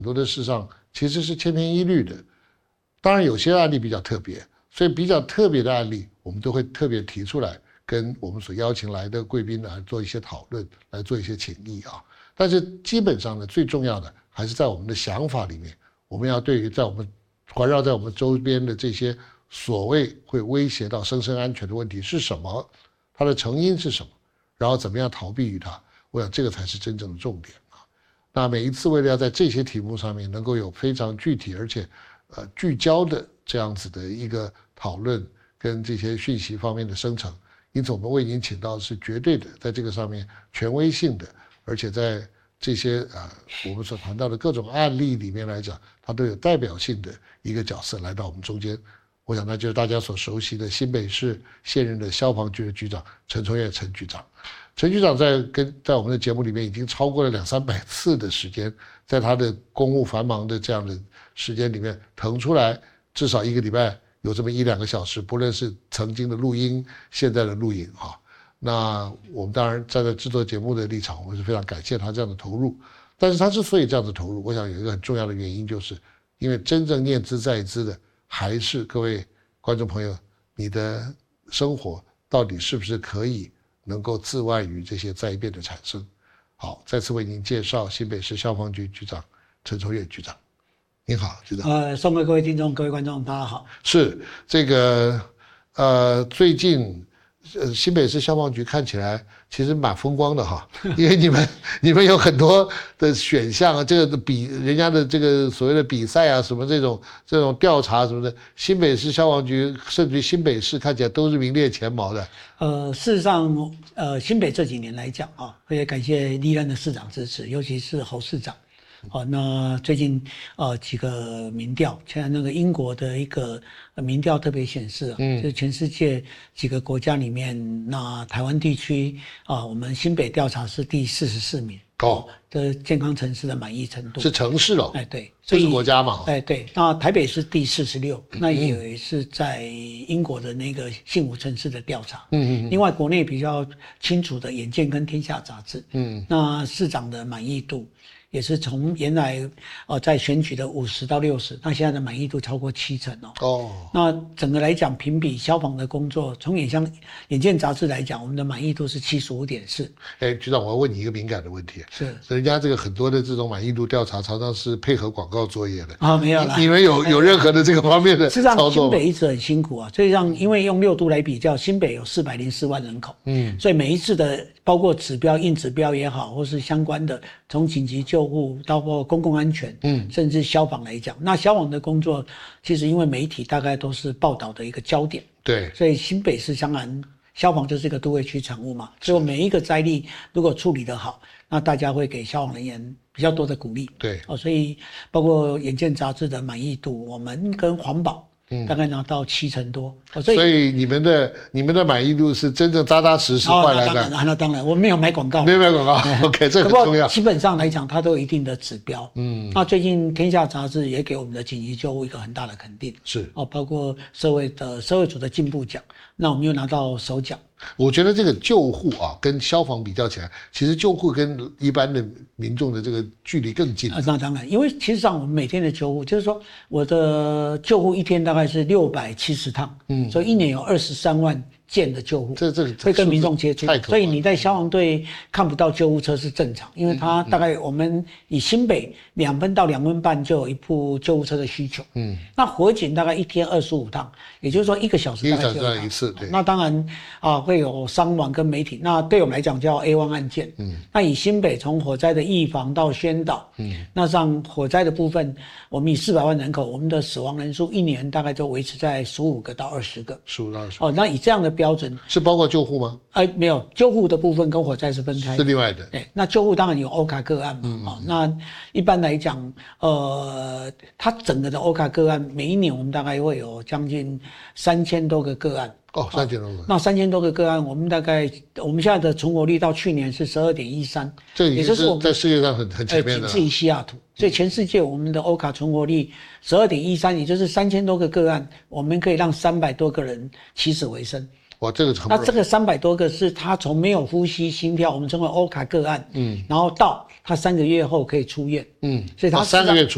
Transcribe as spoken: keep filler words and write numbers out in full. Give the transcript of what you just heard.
很多的事上其实是千篇一律的。当然有些案例比较特别，所以比较特别的案例我们都会特别提出来，跟我们所邀请来的贵宾来做一些讨论，来做一些请益啊。但是基本上呢，最重要的还是在我们的想法里面，我们要对于在我们环绕在我们周边的这些所谓会威胁到生生安全的问题是什么，它的成因是什么，然后怎么样逃避于它，我想这个才是真正的重点啊。那每一次为了要在这些题目上面能够有非常具体而且呃聚焦的这样子的一个讨论跟这些讯息方面的生成，因此我们为您请到的是绝对的在这个上面权威性的，而且在这些呃我们所谈到的各种案例里面来讲，它都有代表性的一个角色来到我们中间。我想那就是大家所熟悉的新北市现任的消防局的局长陈崇岳陈局长。陈局长在跟在我们的节目里面已经超过了两三百次的时间，在他的公务繁忙的这样的时间里面腾出来至少一个礼拜有这么一两个小时，不论是曾经的录音现在的录影啊。那我们当然站在制作节目的立场，我们是非常感谢他这样的投入。但是他之所以这样子投入，我想有一个很重要的原因，就是因为真正念兹在兹的还是各位观众朋友，你的生活到底是不是可以能够自外于这些灾变的产生。好，再次为您介绍新北市消防局局长陈崇岳局长。您好，局长。 呃，送给各位听众、各位观众，大家好。 是这个呃，最近呃新北市消防局看起来其实蛮风光的哈，因为你们你们有很多的选项啊，这个比人家的这个所谓的比赛啊，什么这种这种调查什么的，新北市消防局甚至于新北市看起来都是名列前茅的。 呃，事实上，呃，新北这几年来讲啊，也感谢历任的市长支持，尤其是侯市长。好，那最近呃几个民调，现在那个英国的一个民调特别显示啊，嗯，就是全世界几个国家里面，那台湾地区啊，我们新北调查是第四十四名哦的健康城市的满意程度， 是城市哦， 哎对， 这是国家嘛， 哎对，那台北是第四十六，那也是在英国的那个幸福城市的调查，嗯嗯，另外国内比较清楚的《眼见》跟《天下》杂志，嗯，那市长的满意度。也是从原来呃在选举的五十到六十，那现在的满意度超过七成哦。哦，那整个来讲，评比消防的工作，从眼像眼见杂志来讲，我们的满意度是七十五点四。哎， 局长，我要问你一个敏感的问题， 是人家这个很多的这种满意度调查，常常是配合广告作业的啊，没有啦。 你们有有任何的这个方面的操作吗？ 事实上，新北一直很辛苦啊，所以让因为用六都来比较，新北有四百零四万人口，嗯，所以每一次的包括指标、硬指标也好，或是相关的从紧急救护到包括公共安全，嗯，甚至消防来讲，那消防的工作其实因为媒体大概都是报道的一个焦点， 对， 所以新北市当然消防就是一个都会区产物嘛，所以每一个灾例如果处理得好，那大家会给消防人员比较多的鼓励， 对， 哦，所以包括眼见杂志的满意度，我们跟环保。嗯，大概拿到七成多， 哦、所以所以你们的你们的满意度是真正扎扎实实换来的。 哦、那当然，那当然，我没有买广告， 没有买广告。OK， 这很重要。 基本上来讲，它都有一定的指标。嗯，那最近天下杂志也给我们的紧急救护一个很大的肯定。 是哦，包括社会的社会组的进步奖，那我们又拿到首奖。 我觉得这个救护啊，跟消防比较起来，其实救护跟一般的民众的这个距离更近。 啊，那当然，因为其实上我们每天的救护，就是说我的救护一天大概是六百七十趟，嗯，所以一年有二十三万件的救护， 这这会跟民众接触，所以你在消防队看不到救护车是正常，因为它大概我们以新北两分到两分半就有一部救护车的需求，嗯，那火警大概一天二十五趟，也就是说一个小时大概就有一次，对， 那当然啊会有伤亡跟媒体，那对我们来讲叫 A 一 案件，嗯，那以新北从火灾的预防到宣导，嗯，那像火灾的部分，我们以四百万人口，我们的死亡人数一年大概就维持在十五个到二十个， 十五到二十， 哦，那以这样的标准是包括救护吗？ 哎，没有，救护的部分跟火灾是分开的， 是另外的。 对，那救护当然有欧卡个案嘛，嗯嗯哦，那一般来讲，呃，它整个的欧卡个案，每一年我们大概会有将近三千多个个案。 哦，三千多个。 那三千多个个案，我们大概我们现在的存活率到去年是十二点一三， 这已经是在世界上很很前面的了。 仅次于西雅图，所以全世界我们的欧卡存活率十二点一三，也就是三千多个个案，我们可以让三百多个人起死回生。 哇，这个很那这个三百多个是他从没有呼吸、心跳，我们称为欧卡个案，嗯，然后到他三个月后可以出院，嗯，所以他、 哦、三个月出。